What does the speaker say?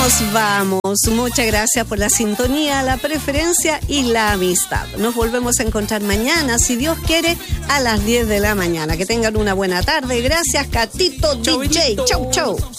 Nos vamos. Muchas gracias por la sintonía, la preferencia y la amistad. Nos volvemos a encontrar mañana, si Dios quiere, a las 10 de la mañana. Que tengan una buena tarde. Gracias, Catito DJ. Chau, chau.